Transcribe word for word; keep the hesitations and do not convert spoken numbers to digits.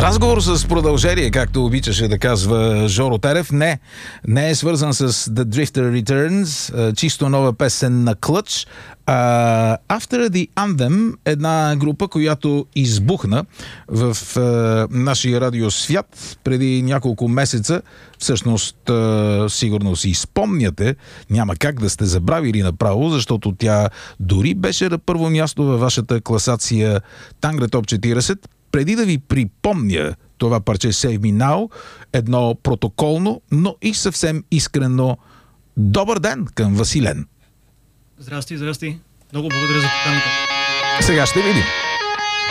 Разговор с продължение, както обичаше да казва Жоро Терев. Не, не е свързан с The Drifter Returns, чисто нова песен на Clutch. Uh, After the Anthem, една група, която избухна в uh, нашия радиосвят преди няколко месеца. Всъщност, uh, сигурно си спомняте, няма как да сте забравили направо, защото тя дори беше на първо място във вашата класация Тангра Топ четиридесет. Преди да ви припомня това парче Save Me Now, едно протоколно, но и съвсем искрено добър ден към Василен. Здрасти, здрасти. Много благодаря за поканата. Сега ще видим.